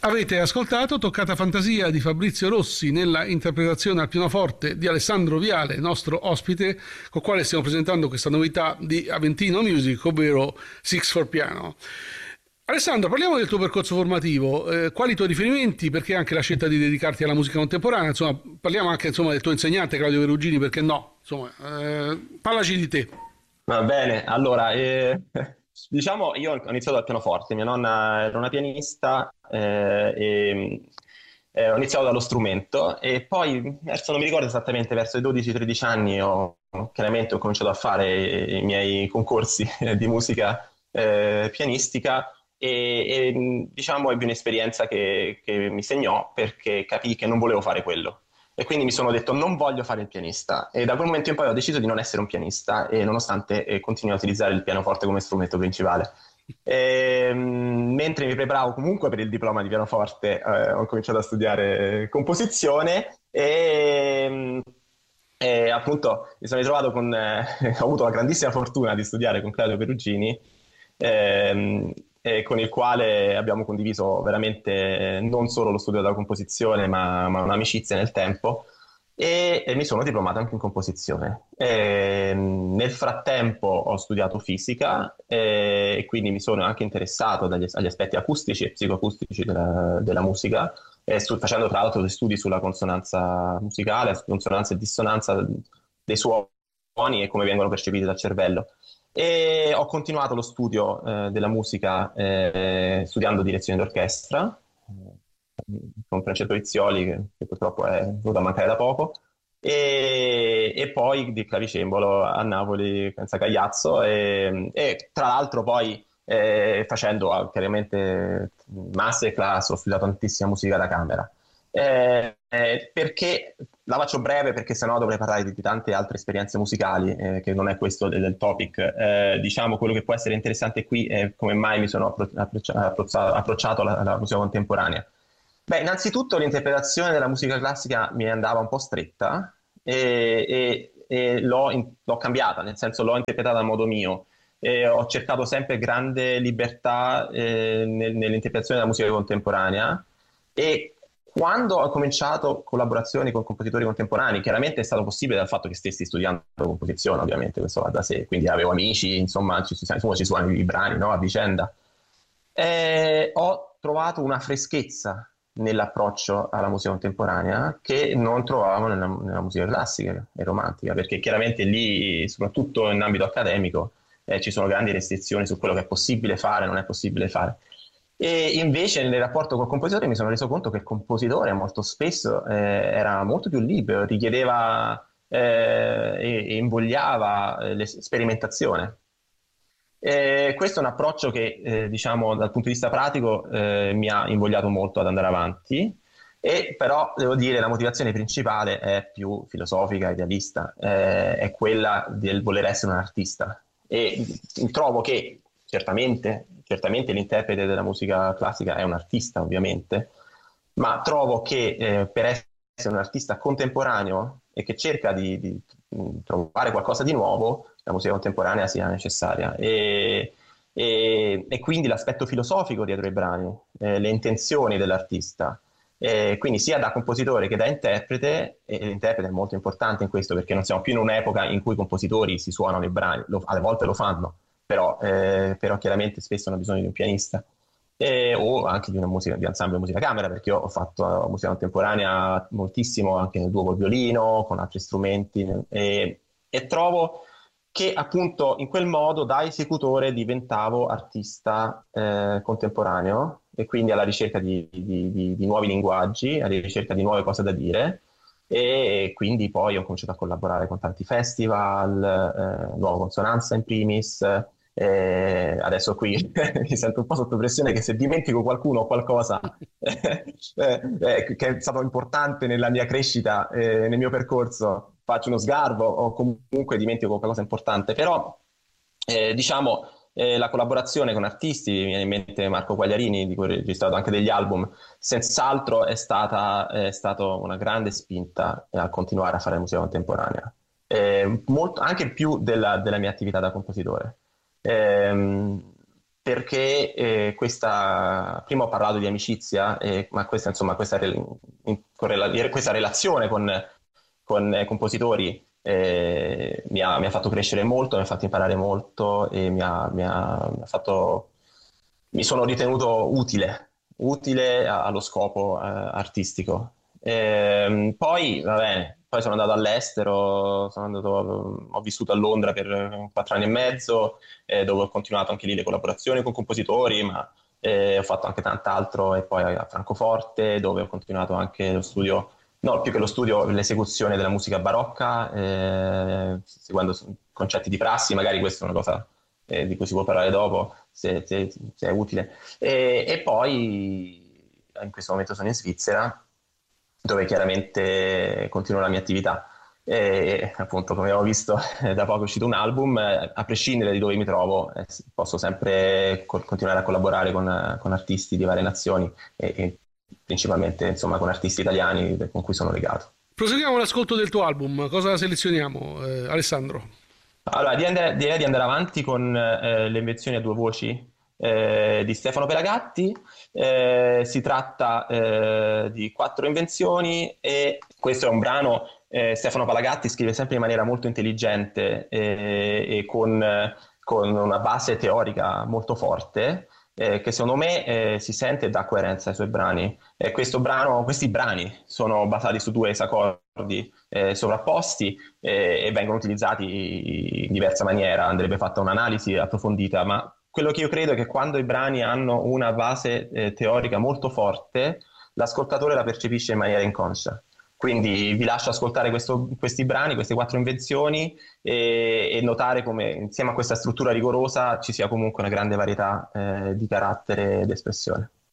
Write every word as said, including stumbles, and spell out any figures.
Avete ascoltato Toccata Fantasia di Fabrizio Rossi nella interpretazione al pianoforte di Alessandro Viale, nostro ospite, con quale stiamo presentando questa novità di Aventino Music, ovvero Six for Piano. Alessandro, parliamo del tuo percorso formativo, eh, quali i tuoi riferimenti, perché anche la scelta di dedicarti alla musica contemporanea, insomma, parliamo anche insomma, del tuo insegnante Claudio Perugini, perché no, insomma, eh, parlaci di te. Va bene, allora, eh, diciamo, io ho iniziato dal pianoforte, mia nonna era una pianista, eh, e eh, ho iniziato dallo strumento e poi, verso, non mi ricordo esattamente, verso i dodici tredici anni ho, chiaramente ho cominciato a fare i miei concorsi di musica eh, pianistica e, e, diciamo ebbi un'esperienza che, che mi segnò perché capii che non volevo fare quello. E quindi mi sono detto non voglio fare il pianista e da quel momento in poi ho deciso di non essere un pianista e nonostante eh, continuo a utilizzare il pianoforte come strumento principale. E, mh, mentre mi preparavo comunque per il diploma di pianoforte, eh, ho cominciato a studiare composizione e, mh, e appunto mi sono ritrovato con, eh, ho avuto la grandissima fortuna di studiare con Claudio Perugini, ehm, e con il quale abbiamo condiviso veramente non solo lo studio della composizione, ma, ma un'amicizia nel tempo. E, e mi sono diplomato anche in composizione. E, nel frattempo ho studiato fisica e, e quindi mi sono anche interessato dagli, agli aspetti acustici e psicoacustici della, della musica, e stu- facendo tra l'altro dei studi sulla consonanza musicale, consonanza e dissonanza dei suoni e come vengono percepiti dal cervello. E ho continuato lo studio eh, della musica eh, studiando direzione d'orchestra eh, con Francesco Izzioli, che, che purtroppo è venuto a mancare da poco, e, e poi di clavicembalo a Napoli, senza Cagliazzo, e, e tra l'altro poi eh, facendo ah, chiaramente masterclass, ho studiato tantissima musica da camera. Eh, eh, perché la faccio breve perché sennò dovrei parlare di, di tante altre esperienze musicali, eh, che non è questo del, del topic. Eh, diciamo quello che può essere interessante qui è come mai mi sono appro- approccia- approcciato, approcciato alla, alla musica contemporanea. Beh, innanzitutto l'interpretazione della musica classica mi andava un po' stretta e, e- e l'ho, in- l'ho cambiata, nel senso l'ho interpretata a modo mio. E ho cercato sempre grande libertà eh, nel- nell'interpretazione della musica contemporanea e quando ho cominciato collaborazioni con compositori contemporanei, chiaramente è stato possibile dal fatto che stessi studiando composizione, ovviamente, questo va da sé, quindi avevo amici, insomma, ci, ci, insomma, ci suonano i brani, no, a vicenda. E ho trovato una freschezza nell'approccio alla musica contemporanea che non trovavamo nella, nella musica classica e romantica, perché chiaramente lì, soprattutto in ambito accademico, eh, ci sono grandi restrizioni su quello che è possibile fare, non è possibile fare. E invece nel rapporto col compositore mi sono reso conto che il compositore molto spesso eh, era molto più libero, richiedeva eh, e, e invogliava eh, l'esperimentazione. E questo è un approccio che, eh, diciamo, dal punto di vista pratico, eh, mi ha invogliato molto ad andare avanti, e però devo dire la motivazione principale è più filosofica, idealista, eh, è quella del voler essere un artista. E trovo che certamente, certamente l'interprete della musica classica è un artista, ovviamente, ma trovo che eh, per essere un artista contemporaneo e che cerca di, di mh, trovare qualcosa di nuovo, la musica contemporanea sia necessaria. E, e, e quindi l'aspetto filosofico dietro i brani, eh, le intenzioni dell'artista. Eh, quindi sia da compositore che da interprete, e l'interprete è molto importante in questo perché non siamo più in un'epoca in cui i compositori si suonano i brani, lo, alle volte lo fanno, però, eh, però chiaramente spesso hanno bisogno di un pianista. E- o anche di una musica di ensemble musica camera, perché io ho fatto musica contemporanea moltissimo anche nel duo col violino, con altri strumenti, e, e trovo che appunto in quel modo da esecutore diventavo artista eh, contemporaneo e quindi alla ricerca di, di- di- di nuovi linguaggi, alla ricerca di nuove cose da dire. E quindi poi ho cominciato a collaborare con tanti festival, eh, Nuova Consonanza in primis, eh, adesso qui mi sento un po' sotto pressione che se dimentico qualcuno o qualcosa eh, eh, che è stato importante nella mia crescita, eh, nel mio percorso, faccio uno sgarbo o comunque dimentico qualcosa importante, però eh, diciamo eh, la collaborazione con artisti, mi viene in mente Marco Quagliarini, di cui ho registrato anche degli album, senz'altro è stata è stato una grande spinta a continuare a fare musica contemporanea, eh, molto, anche più della, della mia attività da compositore. Ehm, perché eh, questa, prima ho parlato di amicizia, eh, ma questa, insomma, questa, in, correla, questa relazione con, con eh, compositori eh, mi ha, mi ha fatto crescere molto, mi ha fatto imparare molto e mi ha, mi ha, mi ha fatto, mi sono ritenuto utile, utile a- allo scopo eh, artistico. Ehm, poi, va bene, poi sono andato all'estero, sono andato, ho vissuto a Londra per quattro anni e mezzo, eh, dove ho continuato anche lì le collaborazioni con compositori, ma eh, ho fatto anche tant'altro, e poi a Francoforte, dove ho continuato anche lo studio, no, più che lo studio, l'esecuzione della musica barocca, eh, seguendo concetti di prassi, magari questa è una cosa eh, di cui si può parlare dopo, se, se- se è utile. E, e poi in questo momento sono in Svizzera, dove chiaramente continuo la mia attività. E appunto, come abbiamo visto, da poco è uscito un album, eh, a prescindere di dove mi trovo, eh, posso sempre co- continuare a collaborare con, con artisti di varie nazioni e, e principalmente insomma con artisti italiani con cui sono legato. Proseguiamo l'ascolto del tuo album. Cosa selezioniamo, eh, Alessandro? Allora, di andare- direi di andare avanti con eh, le invenzioni a due voci eh, di Stefano Pelagatti. Eh, si tratta eh, di quattro invenzioni e questo è un brano. eh, Stefano Pelagatti scrive sempre in maniera molto intelligente eh, e con, eh, con una base teorica molto forte, eh, che secondo me eh, si sente e dà coerenza ai suoi brani. E questo brano, questi brani sono basati su due esacordi eh, sovrapposti eh, e vengono utilizzati in diversa maniera, andrebbe fatta un'analisi approfondita, ma quello che io credo è che quando i brani hanno una base eh, teorica molto forte, l'ascoltatore la percepisce in maniera inconscia. Quindi vi lascio ascoltare questo, questi brani, queste quattro invenzioni e, e notare come insieme a questa struttura rigorosa ci sia comunque una grande varietà eh, di carattere ed espressione.